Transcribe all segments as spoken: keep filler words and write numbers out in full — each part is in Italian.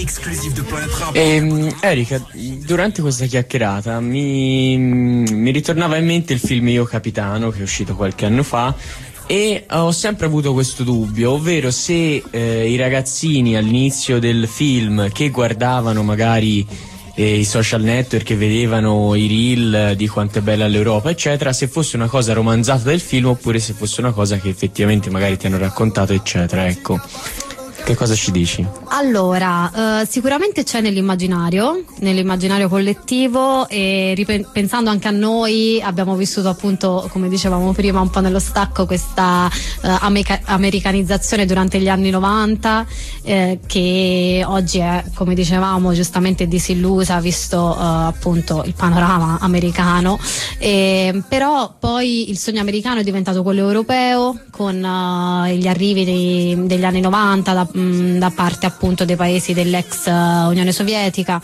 E, Erika, durante questa chiacchierata mi, mi ritornava in mente il film Io Capitano, che è uscito qualche anno fa, e ho sempre avuto questo dubbio, ovvero se eh, i ragazzini all'inizio del film che guardavano magari eh, i social network, che vedevano i reel di quanto è bella l'Europa eccetera, se fosse una cosa romanzata del film oppure se fosse una cosa che effettivamente magari ti hanno raccontato eccetera, ecco. Che cosa ci dici? Allora, eh, sicuramente c'è nell'immaginario, nell'immaginario collettivo, e ripensando anche a noi abbiamo vissuto appunto, come dicevamo prima un po' nello stacco, questa eh, ameca- americanizzazione durante gli anni novanta, eh, che oggi è, come dicevamo, giustamente disillusa visto eh, appunto il panorama americano, e, però poi il sogno americano è diventato quello europeo con eh, gli arrivi dei, degli anni novanta da da parte appunto dei paesi dell'ex uh, Unione Sovietica,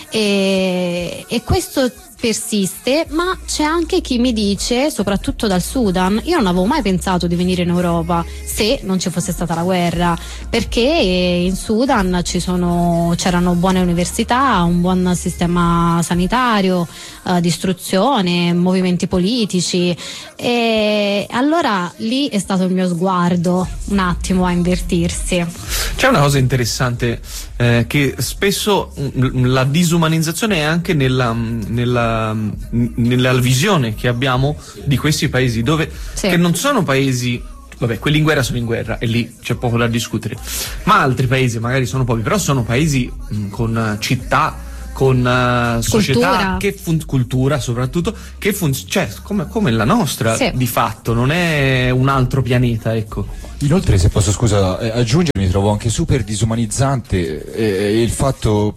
e, e questo persiste, ma c'è anche chi mi dice, soprattutto dal Sudan, io non avevo mai pensato di venire in Europa se non ci fosse stata la guerra, perché in Sudan ci sono, c'erano buone università, un buon sistema sanitario, eh, di istruzione, movimenti politici, e allora lì è stato il mio sguardo un attimo a invertirsi. C'è una cosa interessante, eh, che spesso mh, la disumanizzazione è anche nella, nella nella visione che abbiamo di questi paesi, dove sì. che non sono paesi, vabbè, quelli in guerra sono in guerra e lì c'è poco da discutere, ma altri paesi magari sono pochi, però sono paesi mh, con città, con uh, società, cultura. che fun- cultura soprattutto, che fun- cioè come, come la nostra, sì. di fatto non è un altro pianeta, ecco. Inoltre, se posso scusa eh, aggiungere, mi trovo anche super disumanizzante eh, il fatto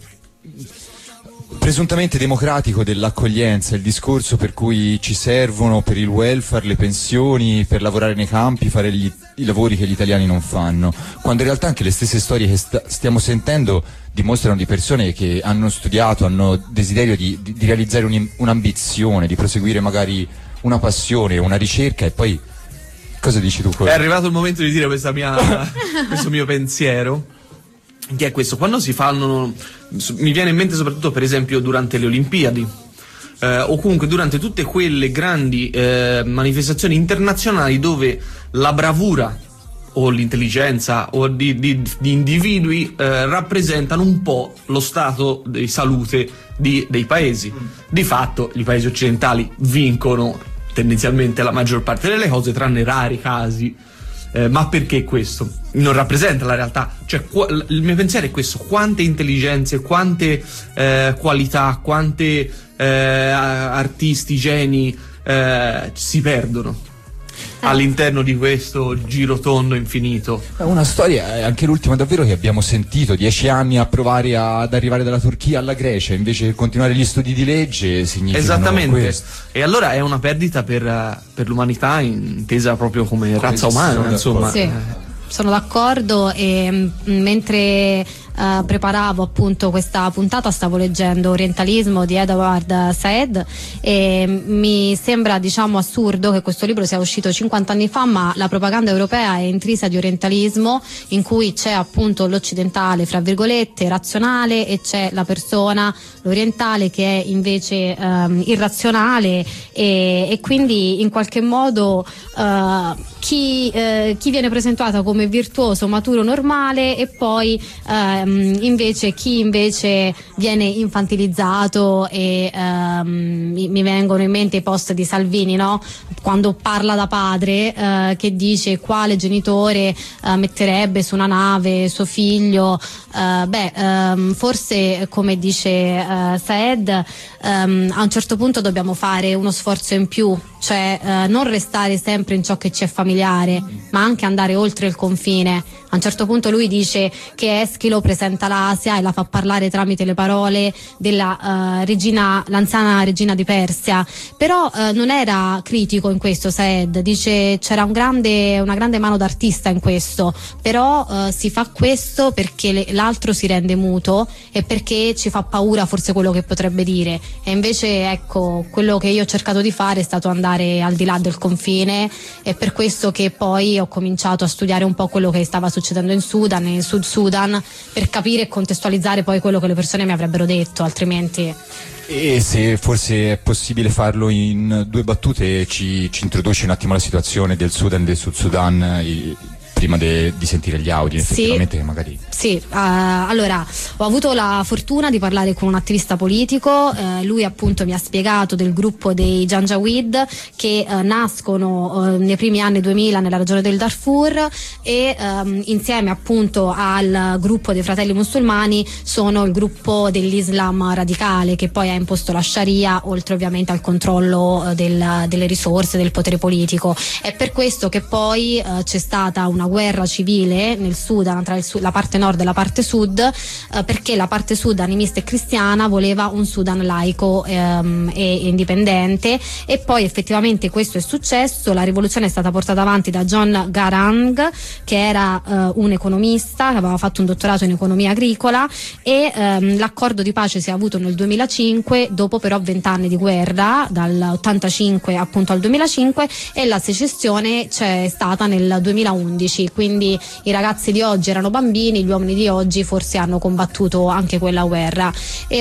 presuntamente democratico dell'accoglienza, il discorso per cui ci servono per il welfare le pensioni, per lavorare nei campi, fare gli, i lavori che gli italiani non fanno, quando in realtà anche le stesse storie che sta, stiamo sentendo dimostrano di persone che hanno studiato, hanno desiderio di, di, di realizzare un, un'ambizione, di proseguire magari una passione, una ricerca, e poi cosa dici tu? È arrivato il momento di dire questa mia, questo mio pensiero, che è questo: quando si fanno, mi viene in mente soprattutto per esempio durante le Olimpiadi, eh, o comunque durante tutte quelle grandi eh, manifestazioni internazionali dove la bravura o l'intelligenza o di, di, di individui eh, rappresentano un po' lo stato di salute di, dei paesi. Di fatto i paesi occidentali vincono tendenzialmente la maggior parte delle cose, tranne rari casi. Eh, ma perché questo? Non rappresenta la realtà. Cioè, qu- il mio pensiero è questo: quante intelligenze, quante eh, qualità, quante eh, artisti, geni eh, si perdono eh. all'interno di questo giro tondo infinito. Una storia, anche l'ultima davvero, che abbiamo sentito, dieci anni a provare a, ad arrivare dalla Turchia alla Grecia, invece che continuare gli studi di legge significa esattamente questo. E allora è una perdita per, per l'umanità intesa proprio come, come razza umana, insomma. Sì, sono d'accordo, e m- mentre Uh, preparavo appunto questa puntata stavo leggendo Orientalismo di Edward Said, e mi sembra, diciamo, assurdo che questo libro sia uscito cinquanta anni fa, ma la propaganda europea è intrisa di orientalismo, in cui c'è appunto l'occidentale, fra virgolette, razionale, e c'è la persona, l'orientale, che è invece um, irrazionale, e, e quindi in qualche modo uh, chi, uh, chi viene presentato come virtuoso, maturo, normale, e poi uh, invece chi invece viene infantilizzato, e um, mi, mi vengono in mente i post di Salvini, no? Quando parla da padre, uh, che dice quale genitore uh, metterebbe su una nave suo figlio. Uh, beh, um, forse, come dice uh, Saed, um, a un certo punto dobbiamo fare uno sforzo in più, cioè uh, non restare sempre in ciò che ci è familiare, ma anche andare oltre il confine. A un certo punto lui dice che Eschilo presenta l'Asia e la fa parlare tramite le parole della uh, regina, l'anziana regina di Persia, però uh, non era critico in questo. Saed dice c'era un grande, una grande mano d'artista in questo, però uh, si fa questo perché le, l'altro si rende muto e perché ci fa paura forse quello che potrebbe dire, e invece ecco quello che io ho cercato di fare è stato andare andare al di là del confine. È per questo che poi ho cominciato a studiare un po' quello che stava succedendo in Sudan, in Sud Sudan, per capire e contestualizzare poi quello che le persone mi avrebbero detto, altrimenti. E se forse è possibile farlo in due battute, ci, ci introduci un attimo la situazione del Sudan e del Sud Sudan eh, prima de, di sentire gli audio, effettivamente, sì, magari. Sì, uh, allora ho avuto la fortuna di parlare con un attivista politico, uh, lui appunto mi ha spiegato del gruppo dei Janjaweed che uh, nascono uh, nei primi anni duemila nella regione del Darfur e um, insieme appunto al gruppo dei fratelli musulmani sono il gruppo dell'Islam radicale che poi ha imposto la Sharia, oltre ovviamente al controllo uh, del, delle risorse, del potere politico. È per questo che poi uh, c'è stata una guerra civile nel Sudan tra il su- la parte nord e la parte sud, eh, perché la parte sud animista e cristiana voleva un Sudan laico ehm, e indipendente, e poi effettivamente questo è successo. La rivoluzione è stata portata avanti da John Garang, che era eh, un economista che aveva fatto un dottorato in economia agricola, e ehm, l'accordo di pace si è avuto nel duemilacinque, dopo però vent'anni di guerra dall'ottantacinque appunto al duemilacinque, e la secessione c'è stata nel duemilaundici. Quindi i ragazzi di oggi erano bambini, gli uomini di oggi forse hanno combattuto anche quella guerra, e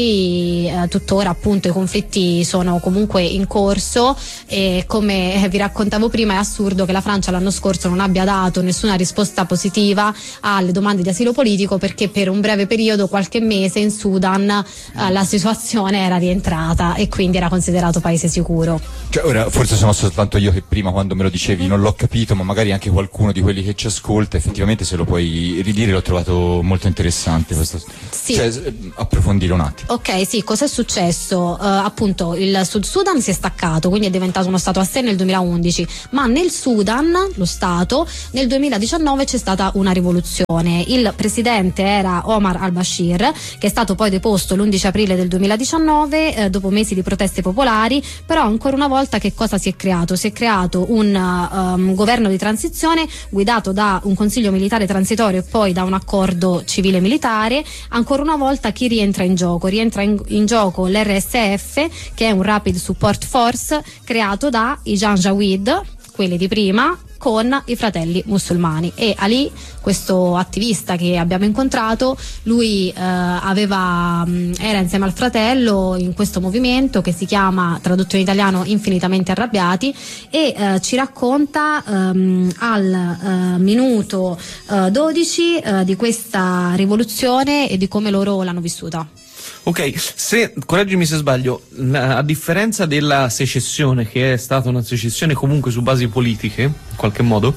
oggi eh, tuttora appunto i conflitti sono comunque in corso, e come vi raccontavo prima è assurdo che la Francia l'anno scorso non abbia dato nessuna risposta positiva alle domande di asilo politico, perché per un breve periodo, qualche mese, in Sudan eh, la situazione era rientrata e quindi era considerato paese sicuro. Cioè, ora forse sono soltanto io che prima, quando me lo dicevi, non l'ho capito, ma magari anche qualcuno di quelli che ci ascolta, effettivamente, se lo puoi ridire, l'ho trovato molto interessante questo. Sì. Cioè, approfondire un attimo. Ok, sì, cosa è successo? Uh, appunto il Sud Sudan si è staccato, quindi è diventato uno stato a sé nel duemilaundici, ma nel Sudan, lo stato, nel duemiladiciannove c'è stata una rivoluzione. Il presidente era Omar al-Bashir, che è stato poi deposto l'undici aprile del duemiladiciannove eh, dopo mesi di proteste popolari. Però ancora una volta che cosa si è creato? Si è creato un um, governo di transizione guidato da un consiglio militare transitorio e poi da un accordo civile militare. Ancora una volta chi rientra in gioco? Rientra in, in gioco l'R S F, che è un Rapid Support Force creato da i Janjaweed, quelli di prima, con i fratelli musulmani. E Ali, questo attivista che abbiamo incontrato, lui eh, aveva mh, era insieme al fratello in questo movimento che si chiama, tradotto in italiano, Infinitamente Arrabbiati, e eh, ci racconta ehm, al eh, minuto eh, dodici eh, di questa rivoluzione e di come loro l'hanno vissuta. Ok, se, correggimi se sbaglio, a differenza della secessione, che è stata una secessione comunque su basi politiche, in qualche modo,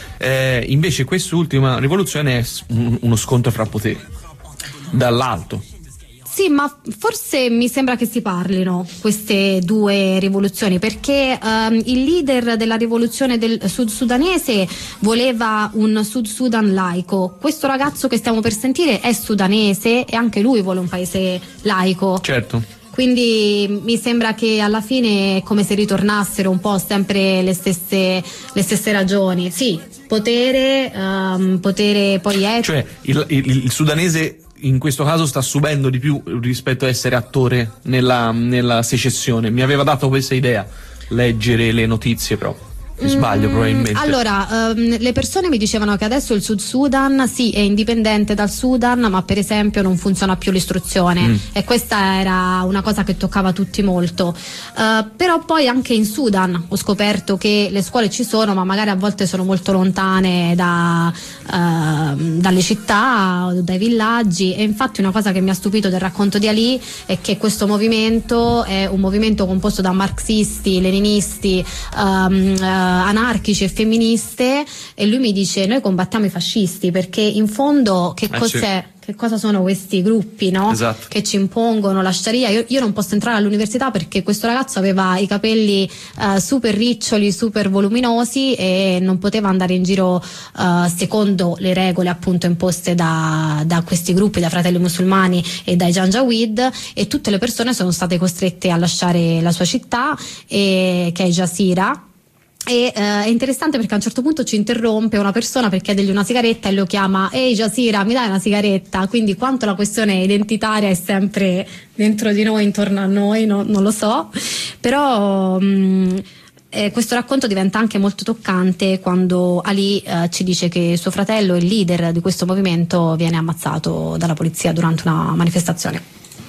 eh, invece quest'ultima rivoluzione è un, uno scontro fra poteri, dall'alto. Sì, ma forse mi sembra che si parlino queste due rivoluzioni, perché um, il leader della rivoluzione del sud sudanese voleva un Sud Sudan laico. Questo ragazzo che stiamo per sentire è sudanese e anche lui vuole un paese laico. Certo. Quindi mi sembra che alla fine è come se ritornassero un po' sempre le stesse, le stesse ragioni. Sì, potere, um, potere poi è... Cioè il, il, il sudanese in questo caso sta subendo di più rispetto a essere attore nella, nella secessione. Mi aveva dato questa idea, leggere le notizie, però mi sbaglio mm, probabilmente. Allora, um, le persone mi dicevano che adesso il Sud Sudan sì è indipendente dal Sudan, ma per esempio non funziona più l'istruzione, mm. e questa era una cosa che toccava tutti molto. Uh, però poi anche in Sudan ho scoperto che le scuole ci sono, ma magari a volte sono molto lontane da, uh, dalle città o dai villaggi, e infatti una cosa che mi ha stupito del racconto di Ali è che questo movimento è un movimento composto da marxisti, leninisti, um, uh, anarchici e femministe, e lui mi dice: noi combattiamo i fascisti, perché in fondo che eh cos'è? Che cosa sono questi gruppi, no? Esatto. Che ci impongono la Sharia. Io, io non posso entrare all'università perché questo ragazzo aveva i capelli uh, super riccioli, super voluminosi, e non poteva andare in giro uh, secondo le regole appunto imposte da, da questi gruppi, da fratelli musulmani e dai Janjaweed, e tutte le persone sono state costrette a lasciare la sua città, e, che è Jazeera. E uh, è interessante perché a un certo punto ci interrompe una persona per chiedergli una sigaretta e lo chiama: ehi Jazeera, mi dai una sigaretta? Quindi quanto la questione identitaria è sempre dentro di noi, intorno a noi, no, non lo so, però um, eh, questo racconto diventa anche molto toccante quando Ali eh, ci dice che suo fratello, il leader di questo movimento, viene ammazzato dalla polizia durante una manifestazione.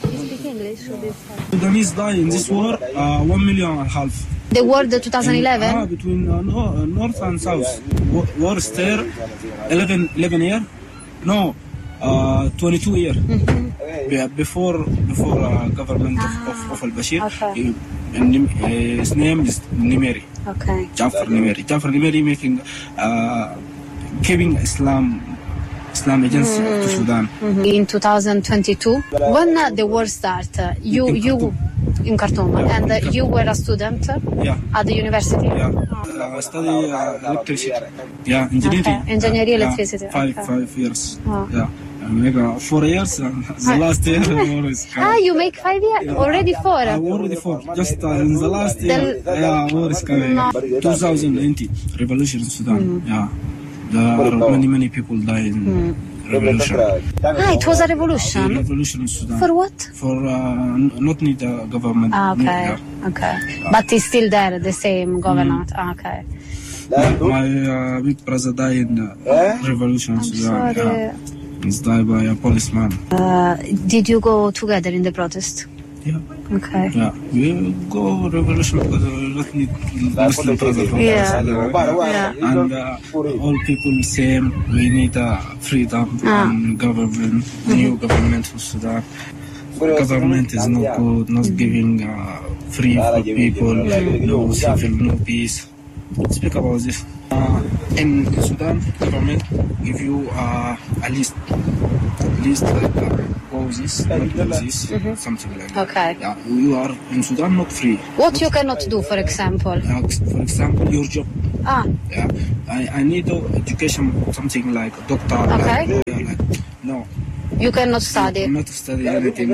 Sudanese die in this war uh, one million and a half. The war the twenty eleven? Uh, between uh, no, uh, north and south. War, war stare eleven, eleven year? No, uh, twenty-two year. Mm-hmm. Yeah, before before uh, government ah, of, of, of al-Bashir. Okay. Uh, his name is Nimeri. Okay. Jafar Nimeri. Jafar Nimeri making uh, giving Islam Islam agency mm. to Sudan. Mm-hmm. In twenty twenty-two, when uh, the war started, you in you in Khartoum, yeah, and uh, you were a student yeah. at the university. Yeah, uh, I study uh, electricity. Yeah, engineering. Okay. Engineering, yeah. electricity. Yeah, five okay. five years. Oh. Yeah. Maybe four years. Uh, the last year, always. Ah, you make five years yeah. already four. Uh, already four. Just uh, in the last year, the... yeah, war is coming. No. twenty nineteen revolution in Sudan. Mm. Yeah, there are many many people dying. Mm. Revolution. Ah, it was a revolution. A revolution in Sudan. For what? For uh, not need a government. Ah, okay. Yeah. Okay. Uh, but it's still there, the same government. Mm. Ah, okay. My, my uh, big brother died in uh, revolution in I'm Sudan. sorry. Yeah. He's died by a policeman. Uh, did you go together in the protest? Yeah. Okay. Yeah. We go revolution because we don't need Muslim brotherhood. Yeah. yeah. And uh, all people same. We need uh, freedom ah. and government, mm-hmm. new government for Sudan. Government is not good, not giving uh, free for people, no civil, no peace. Speak about this. Uh, in Sudan, government give you uh, a list, list like uh, go this, not do this, mm-hmm. something like that. Okay. Yeah, you are in Sudan not free. What not you cannot do, for example? Uh, for example, your job. Ah. Yeah, I, I need uh, education, something like a doctor. Okay. Like, yeah, like, no. You cannot study. Not study anything.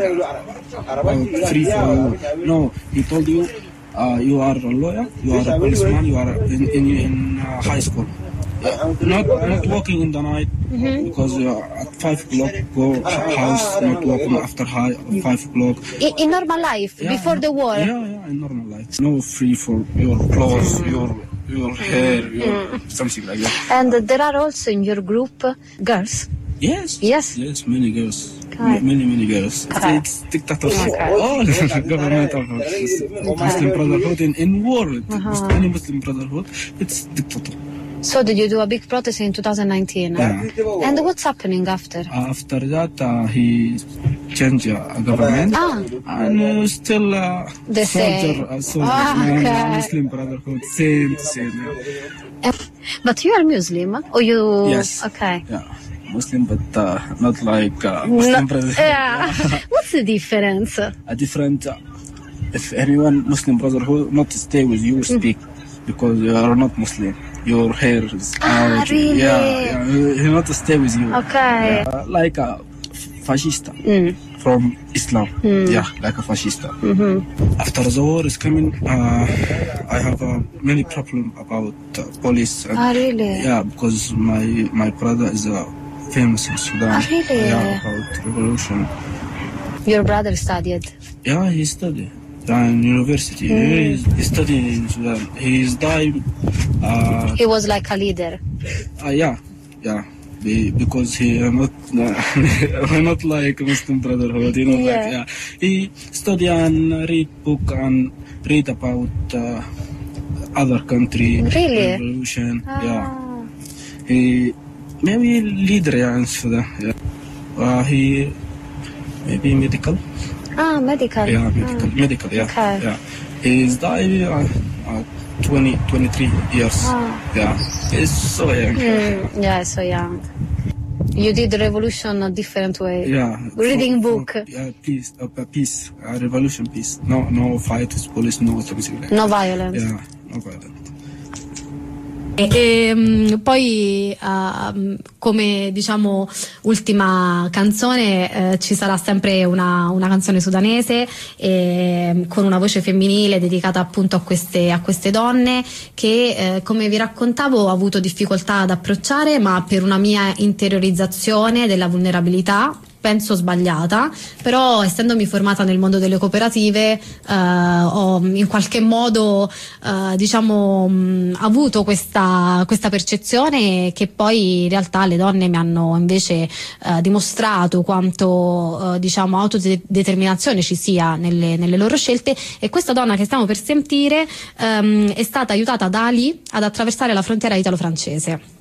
Uh, free for you. No, he told you. Uh, you are a lawyer, you are a policeman, you are in, in, in uh, high school. Uh, not not working in the night mm-hmm. because uh, at five o'clock go house, not working after high, five o'clock. In, in normal life, yeah, before the war? Yeah, yeah, in normal life. No free for your clothes, mm. your your hair, your mm. something like that. And uh, there are also in your group uh, girls? Yes. Yes? Yes, many girls. Okay. Many, many girls. Okay. It's dictators. Okay. All government of Muslim Brotherhood in, in world. Uh-huh. Any Muslim Brotherhood, it's dictator. So did you do a big protest in twenty nineteen? Yeah. And what's happening after? Uh, after that, uh, he changed uh, government. Ah. And uh, still uh, the soldier, same. Uh, soldier, oh, okay. Muslim Brotherhood, same, same. Yeah. But you are Muslim, or you? Yes. Okay. Yeah. Muslim, but uh, not like uh, Muslim no, Brotherhood. Yeah. What's the difference? A different. Uh, if anyone Muslim Brotherhood not stay with you, speak mm. because you are not Muslim. Your hair is ah, out. Really? Yeah, yeah. He not stay with you. Okay. Yeah, like a fascista mm. from Islam. Mm. Yeah, like a fascista. Mm-hmm. After the war is coming, uh, I have uh, many problem about uh, police. And, ah, really? Yeah, because my my brother is a. Uh, famous in Sudan. Oh, really? Yeah, about revolution. Your brother studied? Yeah, he studied in university. Mm. He, he studied in Sudan. He's died. Uh, he was like a leader. Uh, yeah, yeah. Be, because he uh, not uh, not like Muslim Brotherhood. You know, yeah. Like yeah. He study and read book and read about uh, other country. Really? Revolution. Ah. Yeah. He. Maybe leader in Sudan. Yeah. Uh, he maybe medical. Ah, medical. Yeah, medical. Ah. Medical. Yeah. Okay. Yeah. He's died uh, uh, twenty, twenty-three years. Ah. Yeah. He's so young. Mm, yeah, so young. You did the revolution a different way. Yeah. Reading for, book. For, yeah, peace. Uh, peace. Uh, revolution, peace. No, no fight with police. No something like that. No violence. Yeah, no violence. E, e poi uh, come diciamo ultima canzone eh, ci sarà sempre una, una canzone sudanese eh, con una voce femminile dedicata appunto a queste, a queste donne che eh, come vi raccontavo ho avuto difficoltà ad approcciare, ma per una mia interiorizzazione della vulnerabilità penso sbagliata, però essendomi formata nel mondo delle cooperative eh, ho in qualche modo eh, diciamo mh, avuto questa, questa percezione che poi in realtà le donne mi hanno invece eh, dimostrato quanto eh, diciamo autodeterminazione ci sia nelle, nelle loro scelte, e questa donna che stiamo per sentire ehm, è stata aiutata da Ali ad attraversare la frontiera italo-francese.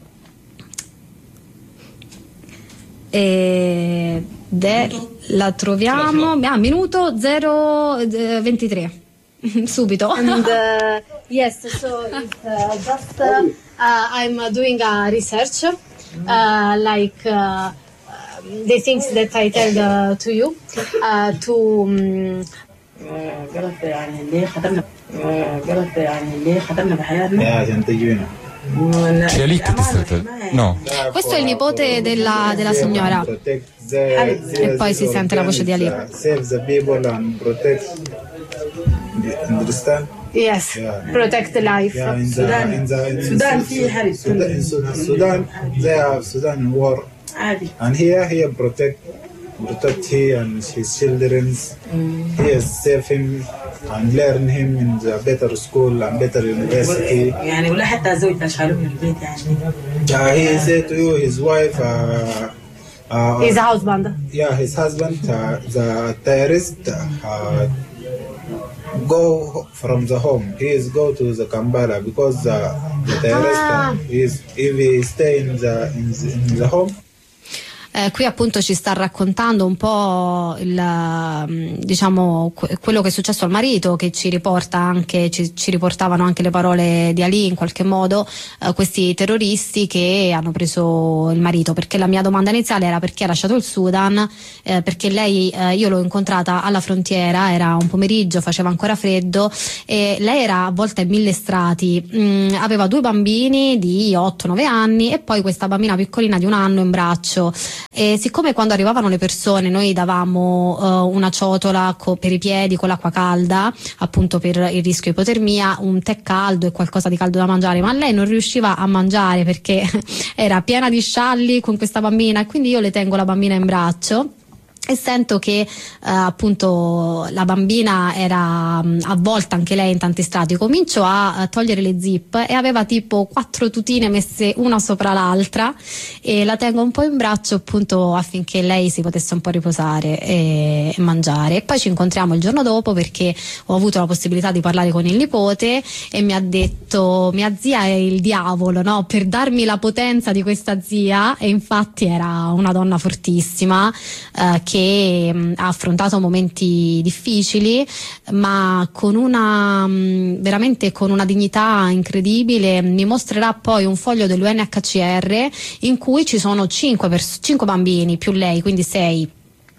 E de, la troviamo a ah, minuto zero ventitré subito. And uh, yes, so it's uh, just uh, uh, I'm doing a research uh, like uh, the things that I tell uh, to you uh, to um, قالت يعني ليه خطرنا قالت يعني ليه خطرنا بحياتنا عشان تجينا. C'è lì che ti sta... No. Questo è il nipote della, della signora e poi si sente la voce di Ali. Yes, protect life. Sudan, in Sudan في حرب. Sudan, they have Sudan war. And here, here protect, protect he and his children. Here save him and learn him in the better school and better university. يعني ولا حتى زوجته شالوه من البيت يعني. He said to you, his wife. Uh, uh, his husband. Yeah, his husband. Uh, the terrorist uh, go from the home. He is go to the Kampala because uh, the terrorist ah. uh, is if he stay in the in the, in the home. Eh, qui appunto ci sta raccontando un po' il, diciamo, quello che è successo al marito, che ci riporta anche ci, ci riportavano anche le parole di Ali in qualche modo, eh, questi terroristi che hanno preso il marito, perché la mia domanda iniziale era perché ha lasciato il Sudan, eh, perché lei eh, io l'ho incontrata alla frontiera, era un pomeriggio, faceva ancora freddo e lei era avvolta in mille strati, mm, aveva due bambini di otto nove anni e poi questa bambina piccolina di un anno in braccio. E siccome quando arrivavano le persone noi davamo uh, una ciotola co- per i piedi con l'acqua calda, appunto per il rischio ipotermia, un tè caldo e qualcosa di caldo da mangiare, ma lei non riusciva a mangiare perché era piena di scialli con questa bambina, e quindi io le tengo la bambina in braccio e sento che eh, appunto la bambina era mh, avvolta anche lei in tanti strati. Comincio a, a togliere le zip e aveva tipo quattro tutine messe una sopra l'altra e la tengo un po' in braccio appunto affinché lei si potesse un po' riposare e, e mangiare. E poi ci incontriamo il giorno dopo perché ho avuto la possibilità di parlare con il nipote e mi ha detto mia zia è il diavolo, no? Per darmi la potenza di questa zia, e infatti era una donna fortissima eh, che che mh, ha affrontato momenti difficili ma con una mh, veramente con una dignità incredibile. Mi mostrerà poi un foglio dell'U N H C R in cui ci sono cinque, pers- cinque bambini più lei, quindi sei,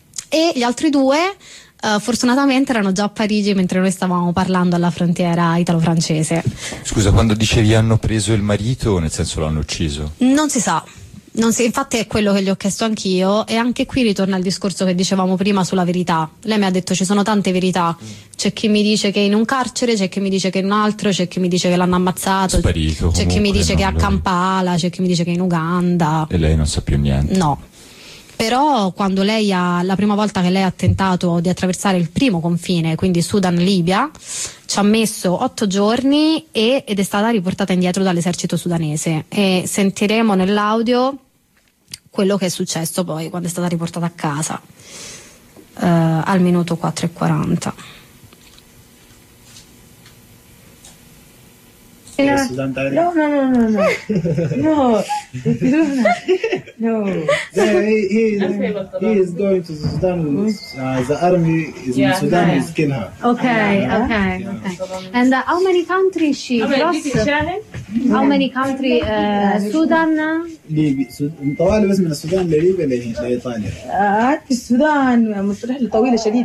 e gli altri due Uh, fortunatamente erano già a Parigi mentre noi stavamo parlando alla frontiera italo-francese. Scusa, quando dicevi hanno preso il marito, nel senso l'hanno ucciso? Non si sa. Non si, infatti è quello che gli ho chiesto anch'io, e anche qui ritorna il discorso che dicevamo prima sulla verità. Lei mi ha detto ci sono tante verità, c'è chi mi dice che è in un carcere, c'è chi mi dice che è in un altro, c'è chi mi dice che l'hanno ammazzato, sparito, c'è chi mi dice no, che è a Kampala, c'è chi mi dice che è in Uganda. E lei non sa più niente? No. Però quando lei ha, la prima volta che lei ha tentato di attraversare il primo confine, quindi Sudan-Libia, ci ha messo otto giorni e, ed è stata riportata indietro dall'esercito sudanese, e sentiremo nell'audio quello che è successo poi quando è stata riportata a casa eh, al minuto quattro e quaranta. No, no, no, no, no, no, no, no. Yeah, he, he, he is going to Sudan. Uh, the army is in Sudan is kill her. Okay, okay, okay. And uh, how many countries she crossed? How many countries? Uh, Sudan. ليبيا طوالي بس من السودان لليبيا لإيطاليا. قعدت في السودان رحلة طويلة شديد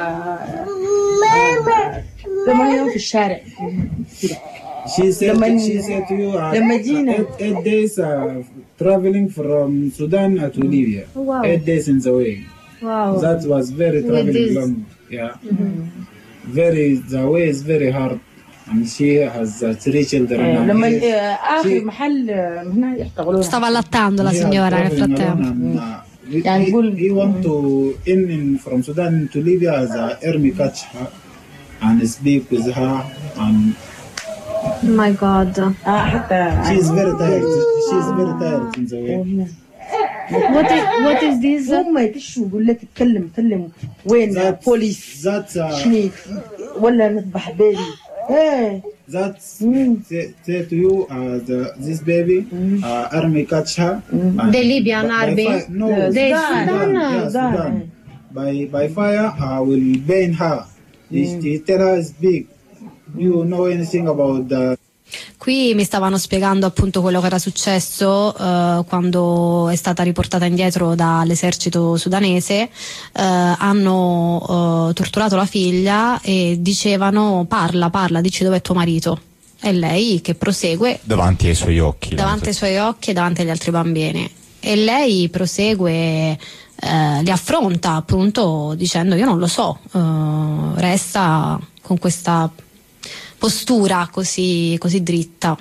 ثمانية يوم في الشارع. She said, she said to you, uh, لما جينا eight, eight days uh, traveling from Sudan to Libya. Oh, wow. Eight days in the way. Wow. That was very traveling long. Yeah. Mm-hmm. Very, the way is very hard. And she has uh, three children. لما آخر محل هنا يحتغلون. Stava allattando la signora nel frattempo. he, he, he want to in, in from Sudan to Libya as a army catch her and speak with her and Oh my God. she's very tired. She's very tired in the way. What is, what is this? هم يكشوا يقول لك تكلم تكلم وين بوليس That's uh, شنو ولا نذبح بيبي ايه that's say, say to you uh, the, this baby uh, army catch her. and The Libyan by- by army? fi- no, The Sudan. Sudan. Yeah, Sudan. By by fire, I will burn her. He, he tell her it's big. You know anything about the? Qui mi stavano spiegando appunto quello che era successo eh, quando è stata riportata indietro dall'esercito sudanese. Eh, hanno eh, torturato la figlia e dicevano parla, parla, dici dov'è tuo marito. E lei che prosegue Davanti ai suoi occhi. davanti ai suoi occhi e davanti agli altri bambini. E lei prosegue, eh, li affronta appunto dicendo io non lo so, eh, resta con questa postura così, così dritta.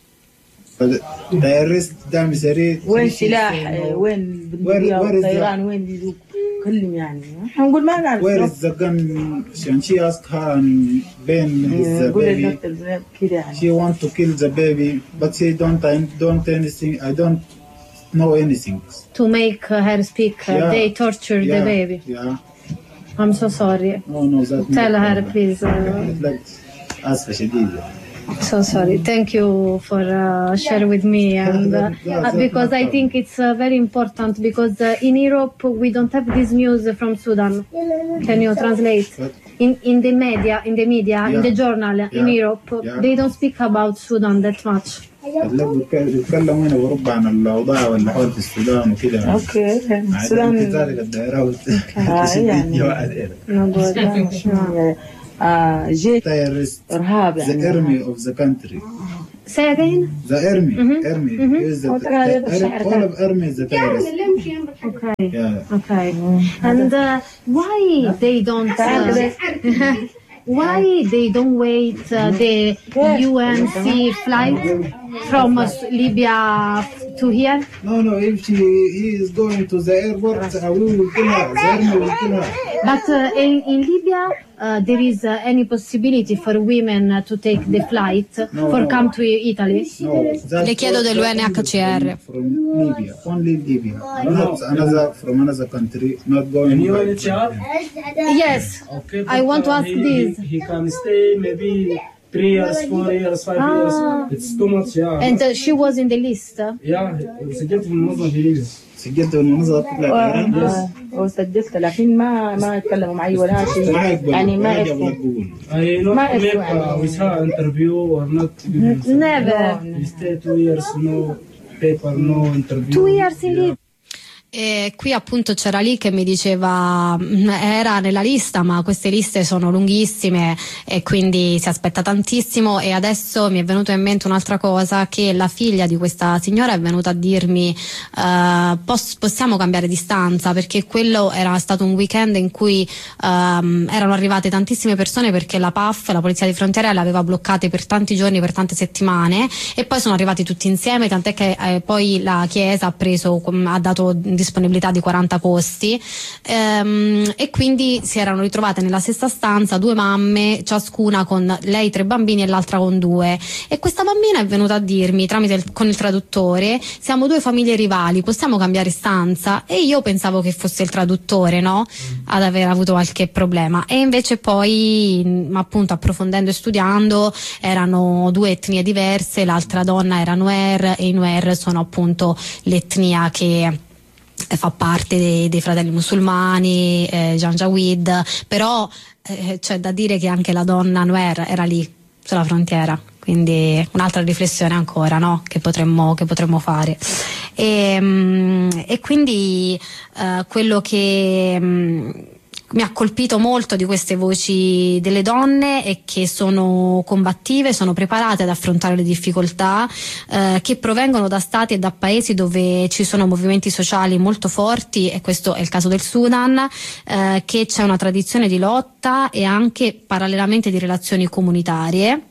The arrest them is very. وين سلاح وين بندقية والطيران وين بيجوا كلهم يعني نقول ما نعرف Where is the gun? And she asked her and Ben his uh, نقول baby. للدكتور كده يعني She want to kill the baby, but she don't I don't anything. I don't know anything. To make her speak, Yeah. they torture Yeah, the baby. Yeah. I'm so sorry. No, no, that. Tell her, please. Uh, Like, ask شديدة. so sorry. Thank you for uh, sharing with me, and uh, uh, because I think it's uh, very important because uh, in Europe we don't have this news from Sudan. Can you translate? In in the media, in the media, in Yeah. the journal in Yeah. Europe, Yeah. they don't speak about Sudan that much. بيتكلم هنا بأوروبا عن الأوضاع والأحوال في السودان وكده. اوكي عادي السودان ذلك الدائرة آه، يعني. نقول لا، شنو، آه، جيش terrorist ارهاب the يعني army of the country. Say again. The army, army is the, هو ترى هذا the الشعر all of army is the terrorist. Okay. Yeah. Okay. And uh, why they don't? Uh, why they don't wait uh, the U N C flight from uh, Libya to here? No, no. If she he is going to the airport, uh, we will kill her. The army will kill her. But uh, in, in Libya, uh, there is uh, any possibility for women uh, to take the flight No, for no. come to Italy? No. That's Le chiedo all- dell'U N H C R. From, from Libya, only Libya, not another from another country, not going. And U by- N H C R? Yes. Okay, I but, want to uh, ask he, this. He, he can stay maybe three years, four years, five Ah. years. It's too much, yeah. And uh, she was in the list. yeah, سجلت في المنظمة في ليبيا. سجلت المنظمة تطلع الإيران. آه، وسجلت لكن ما ما يتكلموا معي ولا شيء ما يقبل يعني ما ولا جاب يفهم لك جوجل. I not ما make يفهم uh, with her interview or not. Never. You stay two years, no paper, no interview. Two years in Libya. E qui appunto c'era lì che mi diceva mm, era nella lista, ma queste liste sono lunghissime e quindi si aspetta tantissimo. E adesso mi è venuto in mente un'altra cosa, che la figlia di questa signora è venuta a dirmi uh, pos- possiamo cambiare distanza, perché quello era stato un weekend in cui um, erano arrivate tantissime persone, perché la P A F, la polizia di frontiera, le aveva bloccate per tanti giorni, per tante settimane, e poi sono arrivati tutti insieme, tant'è che eh, poi la Chiesa ha preso, ha dato disponibilità di quaranta posti, ehm, e quindi si erano ritrovate nella stessa stanza due mamme, ciascuna con lei tre bambini e l'altra con due, e questa bambina è venuta a dirmi tramite il, con il traduttore: siamo due famiglie rivali, possiamo cambiare stanza? E io pensavo che fosse il traduttore, no, ad aver avuto qualche problema, e invece poi mh, appunto approfondendo e studiando erano due etnie diverse. L'altra donna era Nuer, e i Nuer sono appunto l'etnia che fa parte dei, dei fratelli musulmani, eh, Janjaweed, però eh, c'è da dire che anche la donna Nuer era lì sulla frontiera, quindi un'altra riflessione ancora, no? che potremmo che potremmo fare. E, mh, e quindi eh, quello che mh, mi ha colpito molto di queste voci delle donne è che sono combattive, sono preparate ad affrontare le difficoltà, eh, che provengono da stati e da paesi dove ci sono movimenti sociali molto forti, e questo è il caso del Sudan, eh, che c'è una tradizione di lotta e anche parallelamente di relazioni comunitarie.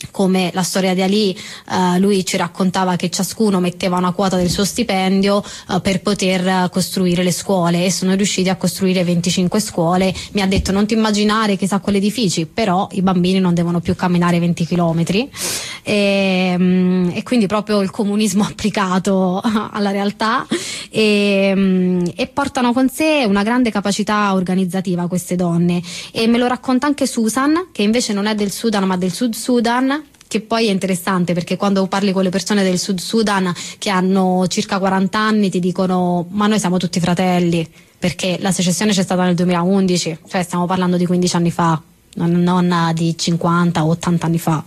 come la storia di Ali, uh, lui ci raccontava che ciascuno metteva una quota del suo stipendio uh, per poter uh, costruire le scuole, e sono riusciti a costruire venticinque scuole. Mi ha detto: non ti immaginare chissà quali edifici, però i bambini non devono più camminare venti chilometri, e, um, e quindi proprio il comunismo applicato alla realtà, e, um, e portano con sé una grande capacità organizzativa queste donne, e me lo racconta anche Susan, che invece non è del Sudan ma del Sud Sudan, che poi è interessante perché quando parli con le persone del Sud Sudan che hanno circa quaranta anni ti dicono: ma noi siamo tutti fratelli, perché la secessione c'è stata nel duemilaundici, cioè stiamo parlando di quindici anni fa, non, non di cinquanta o ottanta anni fa.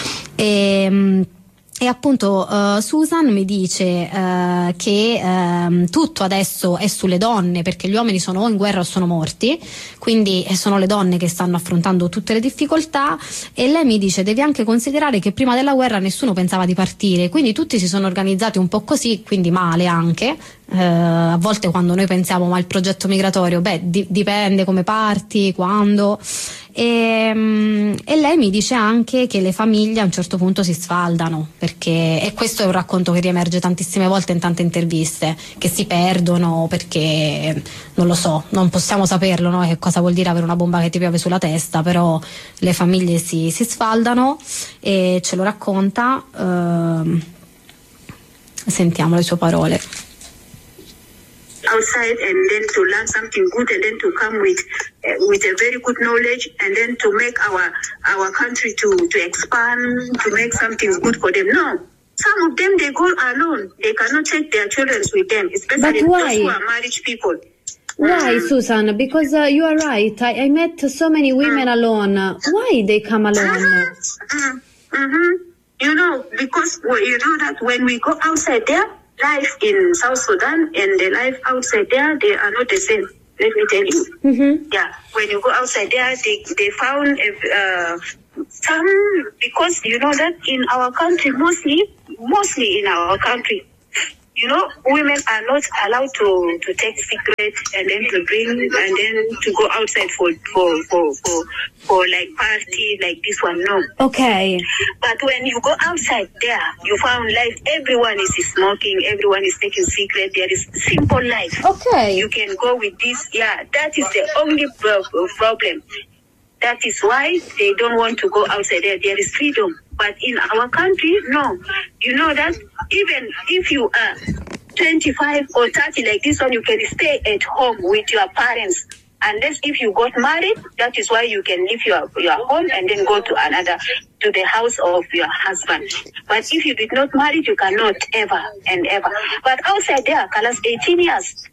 E, E appunto uh, Susan mi dice uh, che uh, tutto adesso è sulle donne, perché gli uomini sono o in guerra o sono morti, quindi sono le donne che stanno affrontando tutte le difficoltà. E lei mi dice: devi anche considerare che prima della guerra nessuno pensava di partire, quindi tutti si sono organizzati un po' così, quindi male anche. Uh, a volte quando noi pensiamo ma il progetto migratorio, beh di- dipende come parti, quando. E, um, e lei mi dice anche che le famiglie a un certo punto si sfaldano, perché, e questo è un racconto che riemerge tantissime volte in tante interviste, che si perdono perché non lo so, non possiamo saperlo, no? Che cosa vuol dire avere una bomba che ti piove sulla testa, però le famiglie si, si sfaldano, e ce lo racconta. Uh, sentiamo le sue parole. Outside, and then to learn something good, and then to come with uh, with a very good knowledge, and then to make our our country to to expand, to make something good for them. No, some of them they go alone. They cannot take their children with them, especially those who are married people. Why, Susan? Because uh, you are right. I, I met so many women mm. alone. Why they come alone? Mm-hmm. Mm-hmm. You know, because well, you know that when we go outside there, life in South Sudan and the life outside there, they are not the same. Let me tell you. Mm-hmm. Yeah, when you go outside there, they they found uh, some, because you know that in our country, mostly, mostly in our country, you know, women are not allowed to, to take cigarettes and then to drink and then to go outside for for, for, for, for like party like this one, no. Okay. But when you go outside there, you found life, everyone is smoking, everyone is taking cigarette, there is simple life. Okay. You can go with this, yeah, that is the only pro- problem. That is why they don't want to go outside there, there is freedom. But in our country, no. You know that even if you are twenty-five or thirty like this one, you can stay at home with your parents. Unless if you got married, that is why you can leave your, your home and then go to another, to the house of your husband. But if you did not marry, you cannot ever and ever. But outside there, Kalas, eighteen years.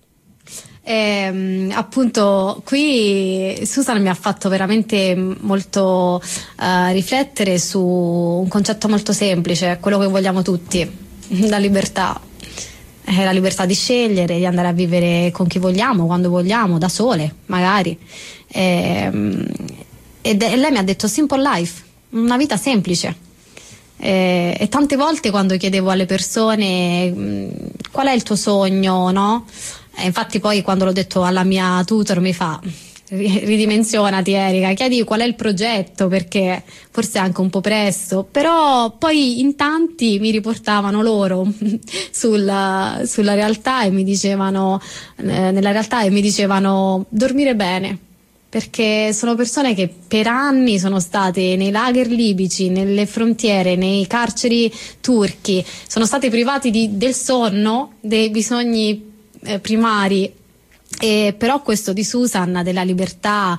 Eh, appunto qui Susan mi ha fatto veramente molto uh, riflettere su un concetto molto semplice, quello che vogliamo tutti, la libertà. Eh, la libertà di scegliere, di andare a vivere con chi vogliamo, quando vogliamo, da sole magari. Eh, ed, e lei mi ha detto simple life, una vita semplice. Eh, e tante volte quando chiedevo alle persone mh, qual è il tuo sogno, no? E infatti poi quando l'ho detto alla mia tutor mi fa: ridimensionati Erika, chiedi qual è il progetto, perché forse è anche un po' presto. Però poi in tanti mi riportavano loro sulla, sulla realtà e mi dicevano eh, nella realtà e mi dicevano dormire bene, perché sono persone che per anni sono state nei lager libici, nelle frontiere, nei carceri turchi, sono state privati di, del sonno, dei bisogni eh, primari. E però questo di Susan, della libertà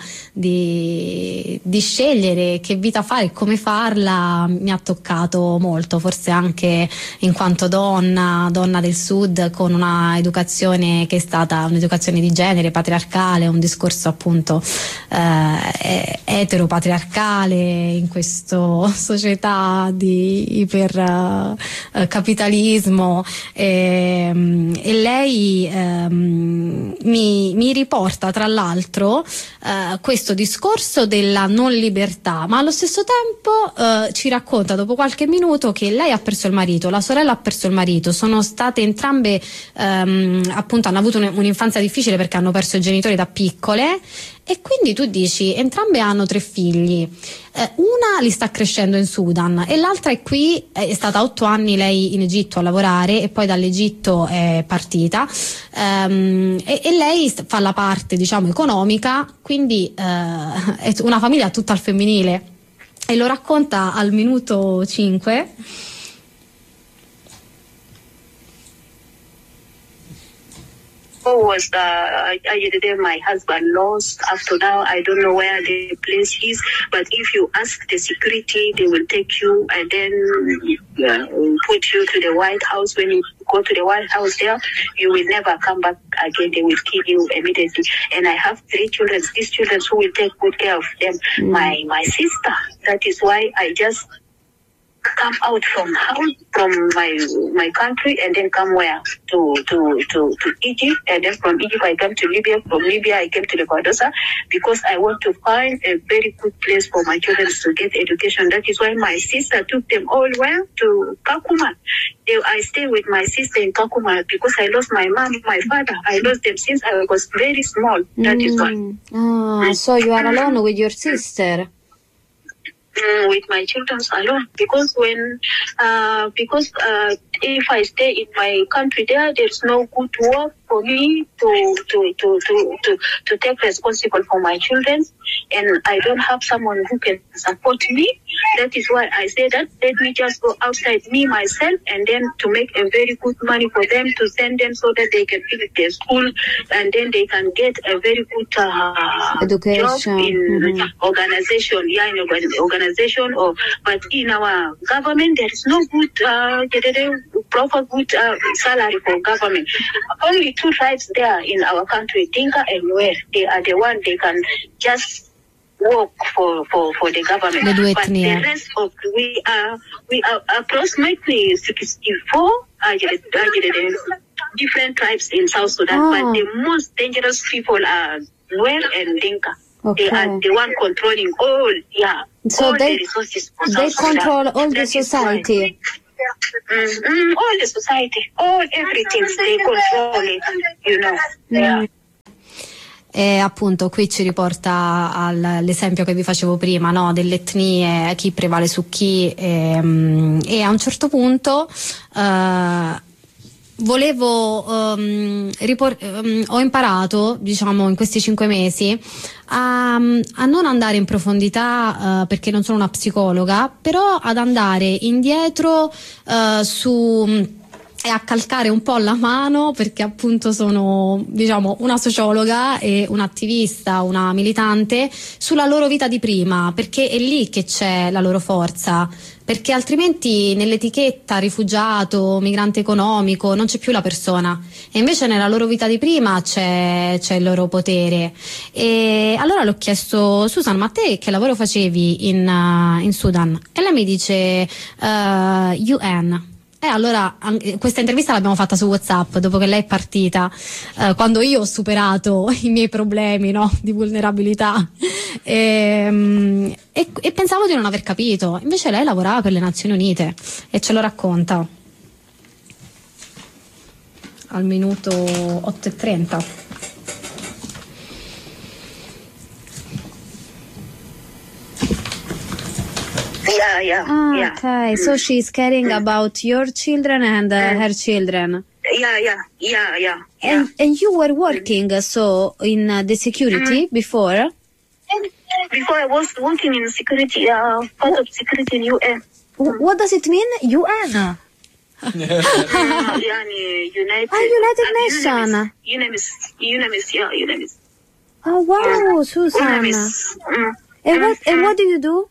di, di scegliere che vita fare e come farla, mi ha toccato molto, forse anche in quanto donna, donna del sud, con una educazione che è stata un'educazione di genere, patriarcale, un discorso appunto eh, eteropatriarcale in questa società di ipercapitalismo. Eh, e, e lei eh, mi mi, mi riporta tra l'altro eh, questo discorso della non libertà, ma allo stesso tempo eh, ci racconta dopo qualche minuto che lei ha perso il marito, la sorella ha perso il marito, sono state entrambe ehm, appunto hanno avuto un, un'infanzia difficile perché hanno perso i genitori da piccole, e quindi tu dici entrambe hanno tre figli, eh, una li sta crescendo in Sudan e l'altra è qui, è stata otto anni lei in Egitto a lavorare e poi dall'Egitto è partita, ehm, e, e lei fa la parte diciamo economica, quindi eh, è una famiglia tutta al femminile, e lo racconta al minuto cinque. Was uh, I, I, my husband lost. Up to now, I don't know where the place is. But if you ask the security, they will take you and then uh, put you to the White House. When you go to the White House there, you will never come back again. They will kill you immediately. And I have three children. These children who will take good care of them. Mm. My my sister. That is why I just come out from house, from my my country, and then come where to to to to Egypt, and then from Egypt I come to Libya. From Libya I came to the Bardosa because I want to find a very good place for my children to get education. That is why my sister took them all where to Kakuma. I stay with my sister in Kakuma because I lost my mom, my father. I lost them since I was very small. That mm. is why. Ah, so you are alone with your sister. Mm, with my children alone, because when uh because uh if I stay in my country there there's no good work for me to to to to to, to take responsible for my children, and I don't have someone who can support me. That is why I say that let me just go outside me myself, and then to make a very good money for them, to send them so that they can finish their school, and then they can get a very good uh, education job in mm-hmm. organization, yeah, in organization. Or but in our government there is no good uh, proper good uh, salary for government. Only two tribes there in our country, Dinka and Nuer. They are the one they can just work for, for, for the government. The but the rest of we are we are approximately sixty-four uh, different tribes in South Sudan. Oh. But the most dangerous people are Nuer and Dinka. Okay. They are the one controlling all, yeah, so all they, the resources for they South Sudan. control all the That society. Mm-hmm. All the society, all everything, they control it, you know. Yeah. E appunto qui ci riporta all'esempio che vi facevo prima, no? Delle etnie, chi prevale su chi, e, e a un certo punto uh, volevo um, ripor- um, ho imparato, diciamo, in questi cinque mesi a, a non andare in profondità uh, perché non sono una psicologa, però ad andare indietro uh, su e a calcare un po' la mano, perché appunto sono, diciamo, una sociologa e un'attivista, una militante, sulla loro vita di prima, perché è lì che c'è la loro forza, perché altrimenti nell'etichetta rifugiato, migrante economico non c'è più la persona, e invece nella loro vita di prima c'è, c'è il loro potere. E allora l'ho chiesto: Susan, ma te che lavoro facevi in, uh, in Sudan? E lei mi dice uh, U N. E allora questa intervista l'abbiamo fatta su WhatsApp dopo che lei è partita, eh, quando io ho superato i miei problemi, no, di vulnerabilità, e, e, e pensavo di non aver capito. Invece lei lavorava per le Nazioni Unite e ce lo racconta al minuto otto e trenta. Yeah, yeah, ah, yeah. Okay, so she's caring about your children and uh, her children. Yeah, yeah, yeah, yeah. And, and you were working uh, so in uh, the security mm-hmm. before? Before I was working in security, uh, part of security in U N. What does it mean, U N? uh, United, ah, United Nations. UNAMIS, UNAMIS, yeah, UNAMIS. Oh wow, uh, Susan. UNAMIS. Mm. And what and what do you do?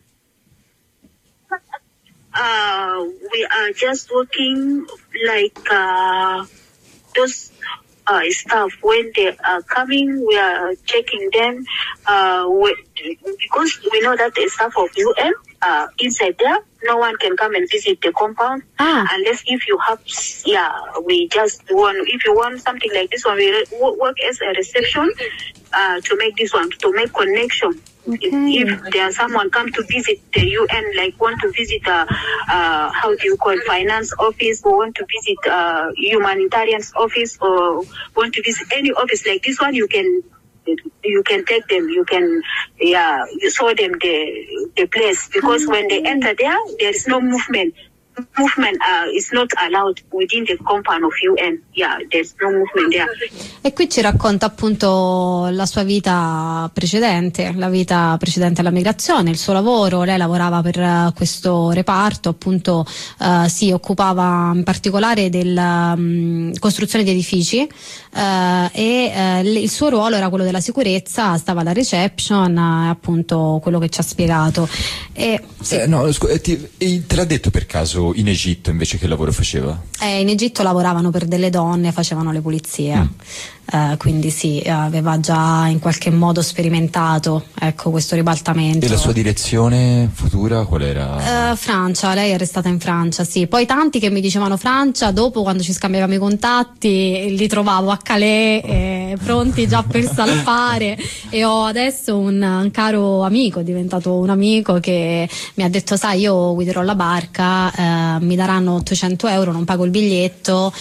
Uh, we are just working like uh, those uh, staff when they are coming. We are checking them uh, with, because we know that the staff of U N uh, inside there. No one can come and visit the compound Ah. unless if you have, yeah, we just want, if you want something like this one, we re- work as a reception uh, to make this one, to make connection. Okay. If, if there's someone come to visit the U N, like want to visit, uh, uh, how do you call, finance office, or want to visit uh, humanitarian office, or want to visit any office like this one, you can you can take them, you can, yeah, you show them the the place, because when they enter there, there is no movement. Movement uh, is not allowed within the compound of U N. Yeah, there's no movement there. E qui ci racconta appunto la sua vita precedente, la vita precedente alla migrazione, il suo lavoro. Lei lavorava per uh, questo reparto, appunto uh, si occupava in particolare della um, costruzione di edifici uh, e uh, il suo ruolo era quello della sicurezza, stava alla reception, uh, appunto quello che ci ha spiegato. E, sì. eh, no, scu- ti, te l'ha detto per caso in Egitto invece che lavoro faceva? Eh, in Egitto lavoravano per delle donne, facevano le pulizie, mm. eh, quindi sì, aveva già in qualche modo sperimentato, ecco, questo ribaltamento. E la sua direzione futura qual era? Eh, Francia, lei è restata in Francia, sì. Poi tanti che mi dicevano Francia, dopo quando ci scambiavamo i contatti li trovavo a Calais, eh, pronti già per salpare, e ho adesso un, un caro amico, è diventato un amico, che mi ha detto: sai, io guiderò la barca, eh, mi daranno ottocento euro, non pago il biglietto,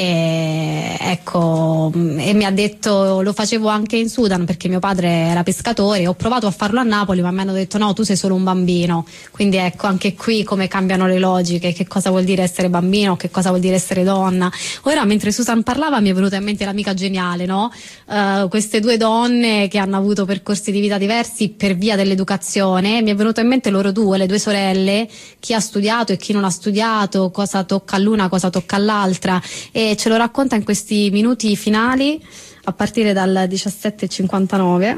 e ecco, e mi ha detto, lo facevo anche in Sudan perché mio padre era pescatore, ho provato a farlo a Napoli ma mi hanno detto no, tu sei solo un bambino. Quindi ecco, anche qui come cambiano le logiche, che cosa vuol dire essere bambino, che cosa vuol dire essere donna. Ora, mentre Susan parlava, mi è venuta in mente l'amica geniale, no? Uh, queste due donne che hanno avuto percorsi di vita diversi per via dell'educazione, mi è venuto in mente loro due, le due sorelle, chi ha studiato e chi non ha studiato, cosa tocca all'una, cosa tocca all'altra, e ce lo racconta in questi minuti finali a partire dal diciassette e cinquantanove.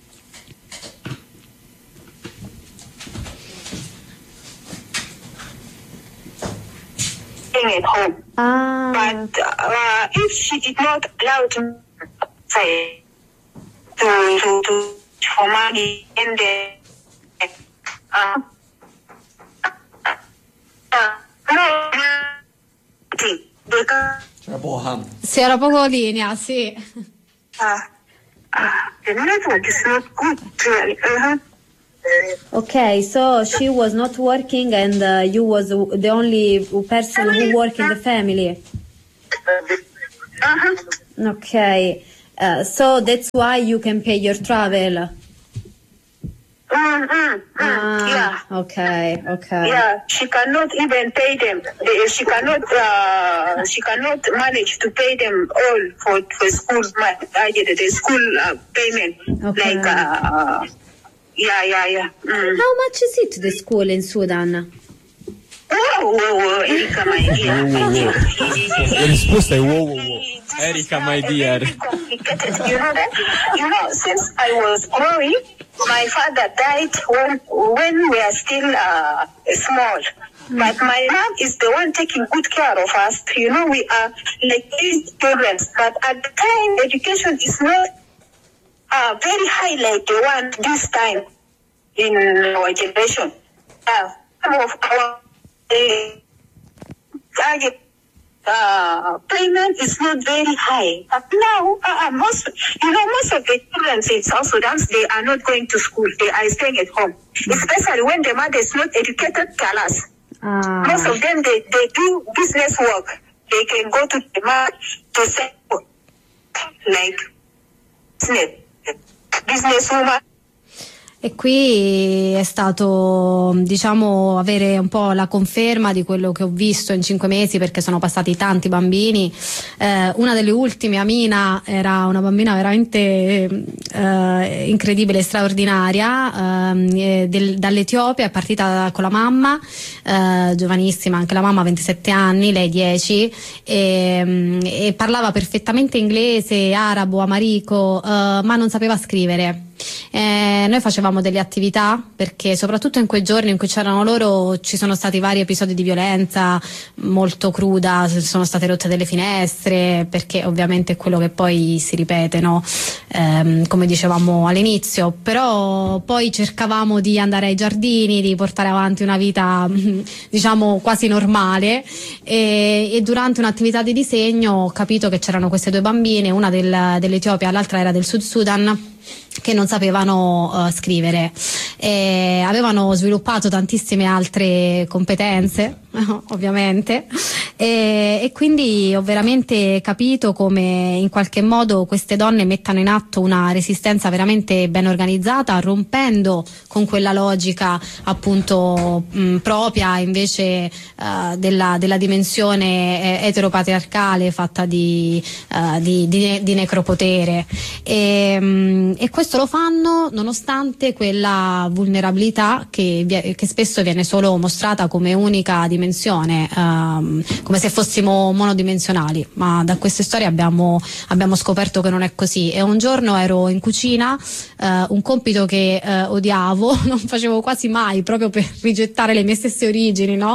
At home. Ah. But uh, if she did not allow to say to to to for money and the uh, uh, no, because C'era poca. Sì, era poco linea, sì. uh, uh, the network is not good really. Uh-huh. Okay, so she was not working and uh, you was the only person who worked in the family. Uh-huh. Okay, uh, so that's why you can pay your travel. Mm-hmm. Mm, Ah, yeah. okay, okay. Yeah, she cannot even pay them. They- She cannot. Uh, she cannot manage to pay them all for for school money. I did the school uh, payment. Okay. Like, uh, yeah, yeah, yeah. Mm. How much is it, the school in Sudan? Whoa, whoa, whoa, Erika, my dear. La risposta è wow wow wow. Erika, my dear. Very complicated. You know that? You know, since I was growing, my father died when when we are still uh, small. But my mom is the one taking good care of us. You know, we are like these children. But at the time, education is not uh, very high like the one this time in our generation. Uh, some of our uh, target uh, payment is not very high. But now, uh, uh, most, you know, most of the children in South Sudan, they are not going to school. They are staying at home. Especially when the mother is not educated, tell us. Ah. Most of them, they, they do business work. They can go to the market to sell, like, business, business woman. E qui è stato, diciamo, avere un po' la conferma di quello che ho visto in cinque mesi, perché sono passati tanti bambini. Eh, una delle ultime, Amina, era una bambina veramente eh, incredibile, straordinaria, eh, del, dall'Etiopia, è partita con la mamma, eh, giovanissima, anche la mamma, ventisette anni, lei dieci, e, e parlava perfettamente inglese, arabo, amarico, eh, ma non sapeva scrivere. Eh, noi facevamo delle attività, perché soprattutto in quei giorni in cui c'erano loro ci sono stati vari episodi di violenza molto cruda, sono state rotte delle finestre, perché ovviamente è quello che poi si ripete, no? Ehm, come dicevamo all'inizio, però poi cercavamo di andare ai giardini, di portare avanti una vita diciamo quasi normale, e, e durante un'attività di disegno ho capito che c'erano queste due bambine, una del, dell'Etiopia, l'altra era del Sud Sudan, che non sapevano uh, scrivere, e avevano sviluppato tantissime altre competenze ovviamente, e, e quindi ho veramente capito come in qualche modo queste donne mettano in atto una resistenza veramente ben organizzata, rompendo con quella logica appunto mh, propria invece uh, della, della dimensione eh, eteropatriarcale fatta di, uh, di, di, di necropotere, e, mh, e questo lo fanno nonostante quella vulnerabilità che, che spesso viene solo mostrata come unica dimensione, um, come se fossimo monodimensionali, ma da queste storie abbiamo, abbiamo scoperto che non è così. E un giorno ero in cucina, uh, un compito che uh, odiavo, non facevo quasi mai, proprio per rigettare le mie stesse origini, no?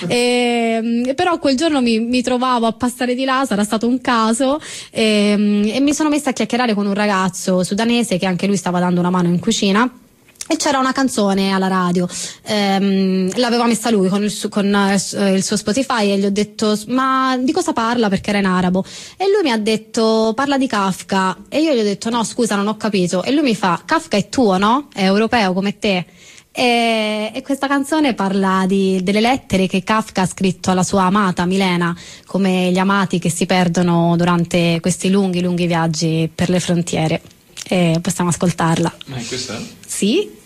E, però quel giorno mi, mi trovavo a passare di là, sarà stato un caso, e, e mi sono messa a chiacchierare con un ragazzo sudanese che anche lui stava dando una mano in cucina, e c'era una canzone alla radio, ehm, l'aveva messa lui con, il, su, con eh, il suo Spotify, e gli ho detto ma di cosa parla, perché era in arabo, e lui mi ha detto parla di Kafka, e io gli ho detto no scusa non ho capito, e lui mi fa Kafka è tuo, no? È europeo come te. E, e questa canzone parla di, delle lettere che Kafka ha scritto alla sua amata Milena, come gli amati che si perdono durante questi lunghi lunghi viaggi per le frontiere. E possiamo ascoltarla. Ma è questa? Sì.